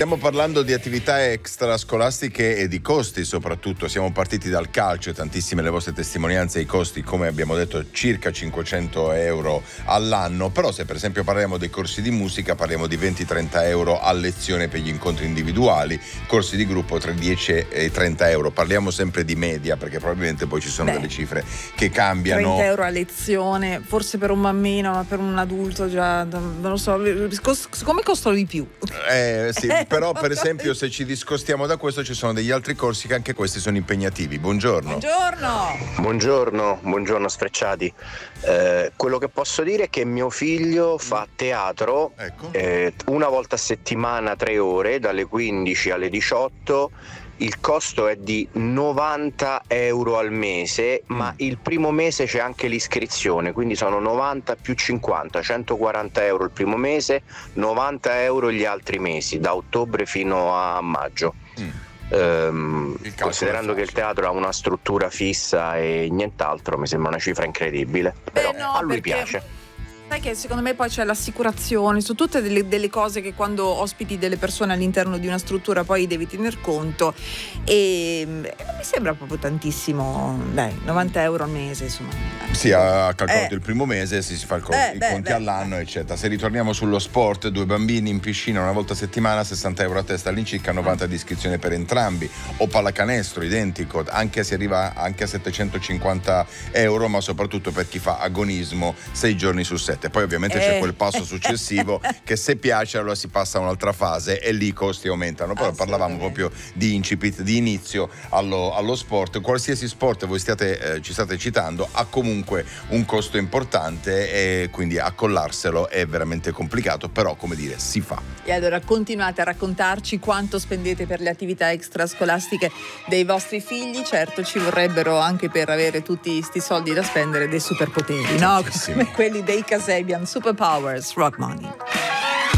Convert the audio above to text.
Stiamo parlando di attività extrascolastiche e di costi soprattutto. Siamo partiti dal calcio, tantissime le vostre testimonianze, i costi come abbiamo detto circa 500 euro all'anno, però se per esempio parliamo dei corsi di musica parliamo di 20-30 euro a lezione per gli incontri individuali, corsi di gruppo tra 10 e 30 euro, parliamo sempre di media perché probabilmente poi ci sono delle cifre che cambiano. 30 euro a lezione, forse per un bambino, ma per un adulto già, non lo so, come costano di più? Sì, però per esempio se ci discostiamo da questo ci sono degli altri corsi che anche questi sono impegnativi. Buongiorno. Buongiorno sfrecciati. Quello che posso dire è che mio figlio fa teatro, ecco. Una volta a settimana 3 ore, dalle 15 alle 18. Il costo è di 90 euro al mese, ma il primo mese c'è anche l'iscrizione, quindi sono 90 più 50, 140 euro il primo mese, 90 euro gli altri mesi, da ottobre fino a maggio. Considerando che il teatro ha una struttura fissa e nient'altro, mi sembra una cifra incredibile, però a lui piace. Sai che secondo me poi c'è l'assicurazione, su tutte delle cose che quando ospiti delle persone all'interno di una struttura poi devi tener conto, e mi sembra proprio tantissimo, 90 euro al mese insomma. Sì, ha calcolato il primo mese, si fa i conti all'anno eccetera. Se ritorniamo sullo sport, 2 bambini in piscina una volta a settimana, 60 euro a testa, all'incirca 90 di iscrizione per entrambi, o pallacanestro identico, anche si arriva anche a 750 euro, ma soprattutto per chi fa agonismo 6 giorni su 7. Poi ovviamente c'è quel passo successivo che se piace allora si passa a un'altra fase e lì i costi aumentano. Però parlavamo proprio di incipit, di inizio allo sport. Qualsiasi sport voi ci state citando ha comunque un costo importante e quindi accollarselo è veramente complicato, però come dire si fa. E allora continuate a raccontarci quanto spendete per le attività extrascolastiche dei vostri figli. Certo ci vorrebbero anche per avere tutti sti soldi da spendere dei superpoteri, no? Come quelli dei Kasabian Superpowers Rock Money.